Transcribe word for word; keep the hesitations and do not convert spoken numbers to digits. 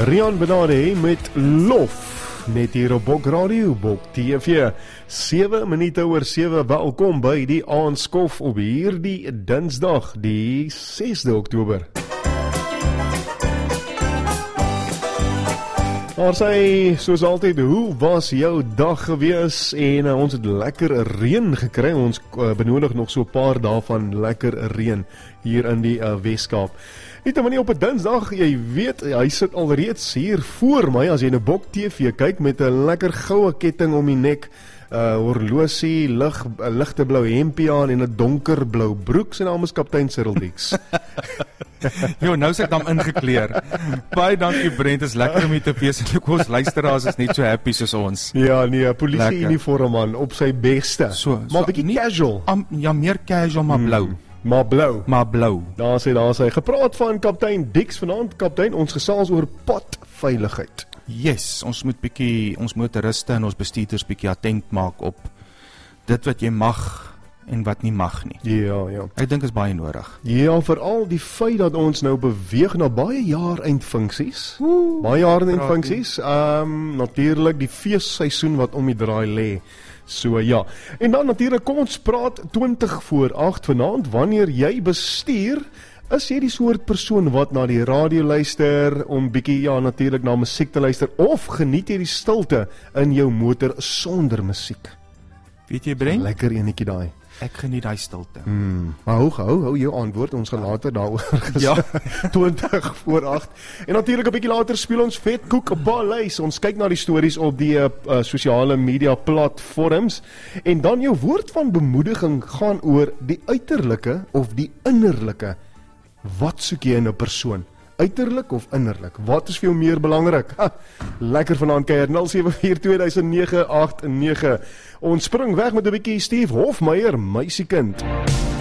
Rian Benade met Lof. Net hier op Bok Radio, Bok T V. sewe minute oor sewe, welkom by die aanskof op hierdie Dinsdag, die sesde Oktober. Maar sê, soos altyd, hoe was jou dag gewees? En uh, ons het lekker reën gekry, ons uh, benodig nog so 'n paar dae van lekker reën hier in die uh, Weskaap. Net maar nie op 'n Dinsdag, jy weet, hy sit alreeds hier voor my, as jy in 'n Bok T V kyk, met 'n lekker goue ketting om die nek, uh, horlosie, lig, uh, ligte blou hempie aan en 'n donkerblou broek. Sy naam is Kaptein Cyril Dix. Jo, nou sit ek dan ingekleer. Baie dankie Brent, is lekker om jy te wees. En ons luisteraars is net so happy soos ons. Ja, nee, polisie uniform man, op sy beste. So, maar so, bietjie nie, casual. Am, ja, meer casual, maar blou. Hmm, maar blou. Maar blou. Daar sê, daar sê, gepraat van Kaptein Dix vanaand, Kaptein, ons gesels oor padveiligheid. Yes, ons moet bietjie, ons motoriste en ons bestuurders bietjie attent maak op dit wat jy mag en wat nie mag nie. Ja, ja. Ek dink is baie nodig. Ja, veral die feit dat ons nou beweeg na baie jaar-eindfunksies. Baie jaar-eindfunksies. Ehm um, natuurlik die feesseisoen wat om die draai lê. So ja. En dan natuurlik kom ons praat twintig voor agt vanaand, wanneer jy bestuur, is jy die soort persoon wat na die radio luister, om bietjie, ja, natuurlik na musiek te luister, of geniet jy die stilte in jou motor sonder musiek? Weet jy, Brent? Lekker enetjie daai. Ek geniet die stilte. Hmm. Maar hou, hou, hou jou antwoord, ons gaan later daaroor gesê. Ja. twintig voor agt. En natuurlik 'n bietjie later speel ons Vetkoek Paleis. Ons kyk na die stories op die uh, sosiale media platforms. En dan jou woord van bemoediging gaan oor die uiterlike of die innerlike. Wat soek jy in 'n persoon? Uiterlik of innerlik? Wat is vir jou meer belangrik? Ha, lekker vanaand kuier nul sewe vier twee nege agt nege. Ons spring weg met 'n bietjie Steve Hofmeyer, Meisiekind.